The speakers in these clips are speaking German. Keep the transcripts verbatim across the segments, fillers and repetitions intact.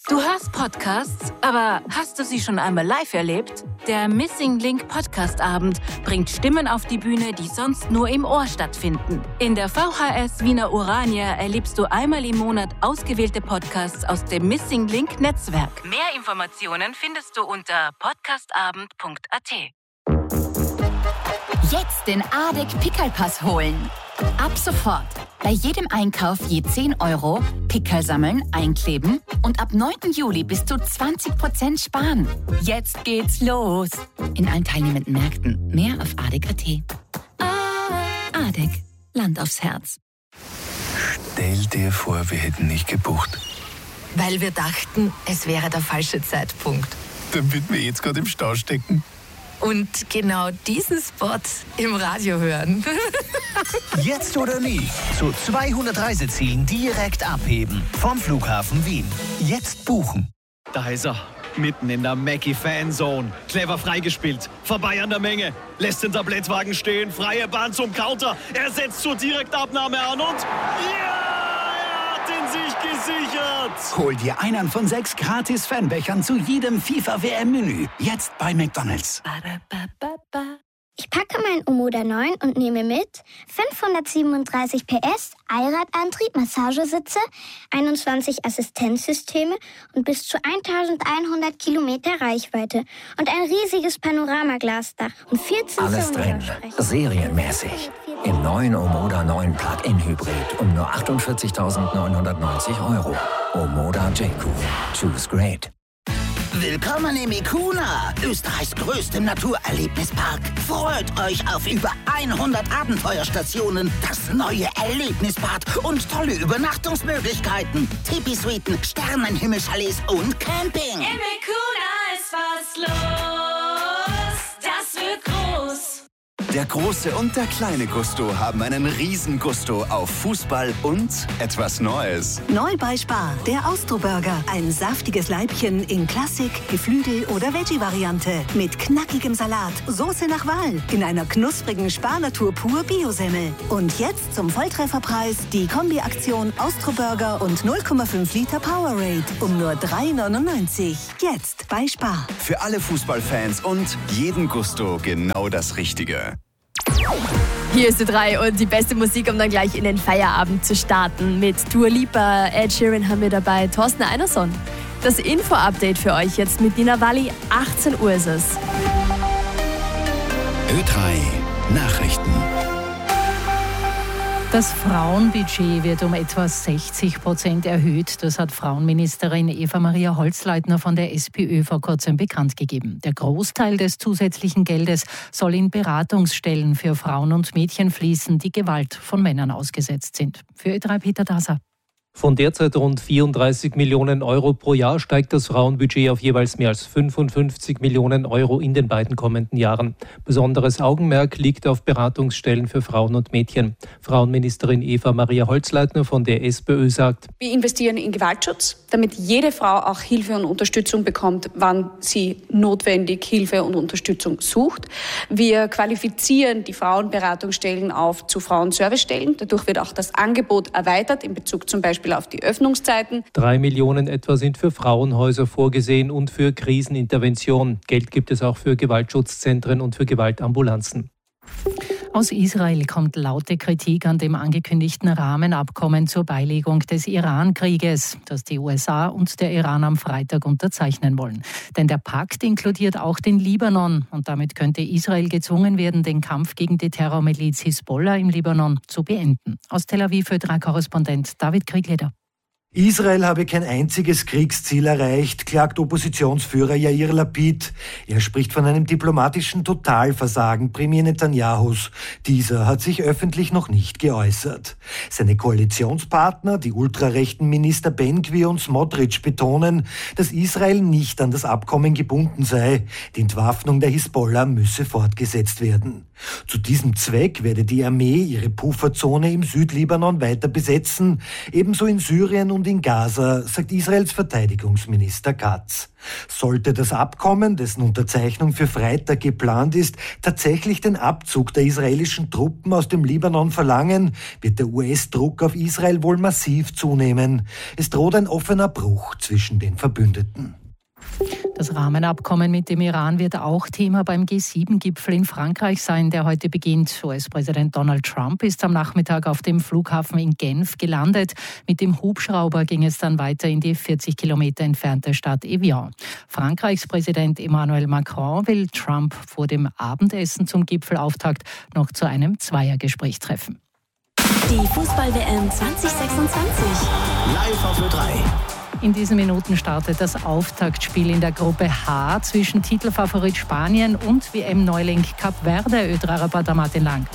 Du hörst Podcasts, aber hast du sie schon einmal live erlebt? Der Missing Link Podcast Abend bringt Stimmen auf die Bühne, die sonst nur im Ohr stattfinden. In der V H S Wiener Urania erlebst du einmal im Monat ausgewählte Podcasts aus dem Missing Link Netzwerk. Mehr Informationen findest du unter podcastabend punkt a t. Jetzt den Adek Pickelpass holen. Ab sofort. Bei jedem Einkauf je zehn Euro, Pickel sammeln, einkleben und ab neunten Juli bis zu zwanzig Prozent sparen. Jetzt geht's los. In allen teilnehmenden Märkten. Mehr auf adek punkt a t. Adek. Land aufs Herz. Stell dir vor, wir hätten nicht gebucht. Weil wir dachten, es wäre der falsche Zeitpunkt. Damit wir jetzt gerade im Stau stecken. Und genau diesen Spot im Radio hören. Jetzt oder nie. Zu zweihundert Reisezielen direkt abheben. Vom Flughafen Wien. Jetzt buchen. Da ist er. Mitten in der Mackie-Fanzone. Clever freigespielt. Vorbei an der Menge. Lässt den Tablettwagen stehen. Freie Bahn zum Counter. Er setzt zur Direktabnahme an und... Ja! Er hat den Sieg gesichert! Hol dir einen von sechs gratis Fanbechern zu jedem FIFA-W M-Menü. Jetzt bei McDonald's. Ich packe mein Omoda neun und nehme mit fünfhundertsiebenunddreißig P S, Allradantrieb, Massagesitze, einundzwanzig Assistenzsysteme und bis zu eintausendeinhundert Kilometer Reichweite und ein riesiges Panoramaglasdach und vierzehn Alles drin, serienmäßig. Im neuen Omoda neun Plug-in Hybrid um nur achtundvierzigtausendneunhundertneunzig Euro. Omoda J-Q. Choose great. Willkommen im Ikuna, Österreichs größtem Naturerlebnispark. Freut euch auf über hundert Abenteuerstationen, das neue Erlebnisbad und tolle Übernachtungsmöglichkeiten. Tipi-Suiten, Sternenhimmelchalets und Camping. Im Ikuna ist was los, das wird groß. Der große und der kleine Gusto haben einen riesen Gusto auf Fußball und etwas Neues. Neu bei Spar, der Austro-Burger. Ein saftiges Leibchen in Klassik, Geflügel- oder Veggie-Variante. Mit knackigem Salat, Soße nach Wahl, in einer knusprigen Spar-Natur pur Biosemmel. Und jetzt zum Volltrefferpreis die Kombi-Aktion Austro-Burger und null Komma fünf Liter Powerade um nur drei neunundneunzig. Jetzt bei Spar. Für alle Fußballfans und jeden Gusto genau das Richtige. Hier ist die drei und die beste Musik, um dann gleich in den Feierabend zu starten. Mit Dua Lipa, Ed Sheeran haben wir dabei, Thorsten Einerson. Das Info-Update für euch jetzt mit Nina Walli, achtzehn Uhr ist es. Ö drei Nachrichten. Das Frauenbudget wird um etwa sechzig Prozent erhöht. Das hat Frauenministerin Eva-Maria Holzleitner von der SPÖ vor kurzem bekannt gegeben. Der Großteil des zusätzlichen Geldes soll in Beratungsstellen für Frauen und Mädchen fließen, die Gewalt von Männern ausgesetzt sind. Für Ö drei Peter Daser. Von derzeit rund vierunddreißig Millionen Euro pro Jahr steigt das Frauenbudget auf jeweils mehr als fünfundfünfzig Millionen Euro in den beiden kommenden Jahren. Besonderes Augenmerk liegt auf Beratungsstellen für Frauen und Mädchen. Frauenministerin Eva-Maria Holzleitner von der SPÖ sagt: Wir investieren in Gewaltschutz, damit jede Frau auch Hilfe und Unterstützung bekommt, wann sie notwendig Hilfe und Unterstützung sucht. Wir qualifizieren die Frauenberatungsstellen auf zu Frauenservicestellen. Dadurch wird auch das Angebot erweitert in Bezug zum Beispiel auf die Öffnungszeiten. Drei Millionen etwa sind für Frauenhäuser vorgesehen und für Krisenintervention. Geld gibt es auch für Gewaltschutzzentren und für Gewaltambulanzen. Aus Israel kommt laute Kritik an dem angekündigten Rahmenabkommen zur Beilegung des Iran-Krieges, das die U S A und der Iran am Freitag unterzeichnen wollen. Denn der Pakt inkludiert auch den Libanon und damit könnte Israel gezwungen werden, den Kampf gegen die Terrormiliz Hisbollah im Libanon zu beenden. Aus Tel Aviv Ö drei Korrespondent David Kriegleder. Israel habe kein einziges Kriegsziel erreicht, klagt Oppositionsführer Yair Lapid. Er spricht von einem diplomatischen Totalversagen Premier Netanyahus. Dieser hat sich öffentlich noch nicht geäußert. Seine Koalitionspartner, die ultrarechten Minister Ben-Gvir und Smotrich, betonen, dass Israel nicht an das Abkommen gebunden sei. Die Entwaffnung der Hisbollah müsse fortgesetzt werden. Zu diesem Zweck werde die Armee ihre Pufferzone im Südlibanon weiter besetzen, ebenso in Syrien und und in Gaza, sagt Israels Verteidigungsminister Katz. Sollte das Abkommen, dessen Unterzeichnung für Freitag geplant ist, tatsächlich den Abzug der israelischen Truppen aus dem Libanon verlangen, wird der U S-Druck auf Israel wohl massiv zunehmen. Es droht ein offener Bruch zwischen den Verbündeten. Das Rahmenabkommen mit dem Iran wird auch Thema beim G sieben Gipfel in Frankreich sein, der heute beginnt. U S-Präsident Donald Trump ist am Nachmittag auf dem Flughafen in Genf gelandet. Mit dem Hubschrauber ging es dann weiter in die vierzig Kilometer entfernte Stadt Evian. Frankreichs Präsident Emmanuel Macron will Trump vor dem Abendessen zum Gipfelauftakt noch zu einem Zweiergespräch treffen. Die Fußball-W M zwanzig sechsundzwanzig. Live auf Ö drei. In diesen Minuten startet das Auftaktspiel in der Gruppe H zwischen Titelfavorit Spanien und W M-Neuling Kap Verde. Ö drei Reporter Martin Lang.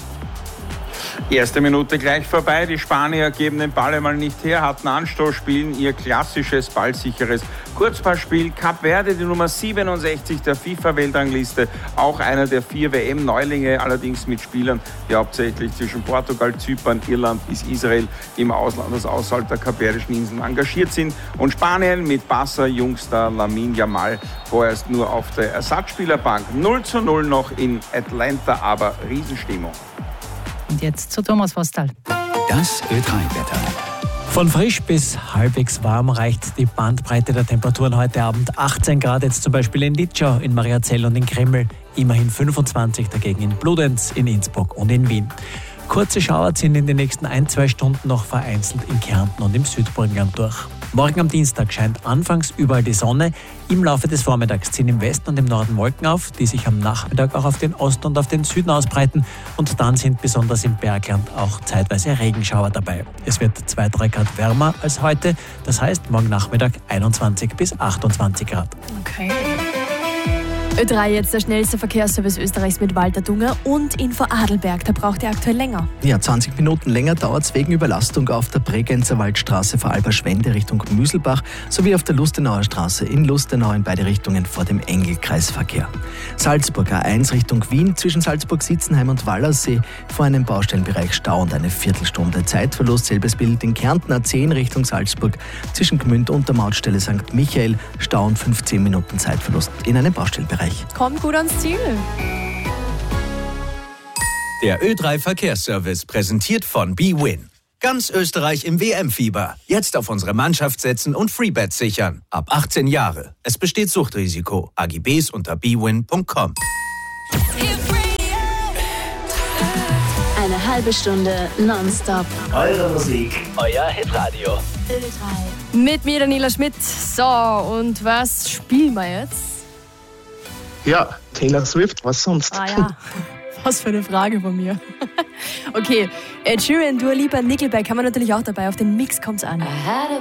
Erste Minute gleich vorbei. Die Spanier geben den Ball einmal nicht her, hatten Anstoß, spielen ihr klassisches, ballsicheres Kurzpassspiel. Kap Verde, die Nummer siebenundsechzig der FIFA-Weltrangliste, auch einer der vier W M-Neulinge, allerdings mit Spielern, die hauptsächlich zwischen Portugal, Zypern, Irland bis Israel im Ausland, also außerhalb der Kapverdischen Inseln engagiert sind. Und Spanien mit Barca-Jungstar Lamine Yamal vorerst nur auf der Ersatzspielerbank. null zu null noch in Atlanta, aber Riesenstimmung. Und jetzt zu Thomas Vostal. Das Ö drei Wetter. Von frisch bis halbwegs warm reicht die Bandbreite der Temperaturen heute Abend. achtzehn Grad jetzt zum Beispiel in Litschau, in Mariazell und in Kreml. Immerhin fünfundzwanzig dagegen in Bludenz, in Innsbruck und in Wien. Kurze Schauer ziehen in den nächsten ein, zwei Stunden noch vereinzelt in Kärnten und im Südburgenland durch. Morgen am Dienstag scheint anfangs überall die Sonne. Im Laufe des Vormittags ziehen im Westen und im Norden Wolken auf, die sich am Nachmittag auch auf den Osten und auf den Süden ausbreiten. Und dann sind besonders im Bergland auch zeitweise Regenschauer dabei. Es wird zwei bis drei Grad wärmer als heute. Das heißt, morgen Nachmittag einundzwanzig bis achtundzwanzig Grad. Okay. Ö drei, jetzt der schnellste Verkehrsservice Österreichs mit Walter Dunger und Info Adelberg. Da braucht ihr aktuell länger. Ja, zwanzig Minuten länger dauert es wegen Überlastung auf der Bregenzer Waldstraße vor Alberschwende Richtung Müselbach sowie auf der Lustenauer Straße in Lustenau in beide Richtungen vor dem Engelkreisverkehr. Salzburg A eins Richtung Wien zwischen Salzburg-Sitzenheim und Wallersee vor einem Baustellenbereich Stau und eine Viertelstunde Zeitverlust. Selbes Bild in Kärnten A zehn Richtung Salzburg zwischen Gmünd und der Mautstelle Sankt Michael. Stau und fünfzehn Minuten Zeitverlust in einem Baustellenbereich. Kommt gut ans Ziel. Der Ö drei Verkehrsservice, präsentiert von bwin. Ganz Österreich im W M-Fieber. Jetzt auf unsere Mannschaft setzen und Freebets sichern. Ab achtzehn Jahre. Es besteht Suchtrisiko. A G Bs unter bwin punkt com. Eine halbe Stunde nonstop. Eure Musik, euer Hitradio. Ö drei. Mit mir, Daniela Schmidt. So, und was spielen wir jetzt? Ja, Taylor Swift, was sonst? Ah ja, was für eine Frage von mir. Okay, Ed Sheeran, Dua Lipa, Nickelback haben wir natürlich auch dabei. Auf den Mix kommt's an. I had a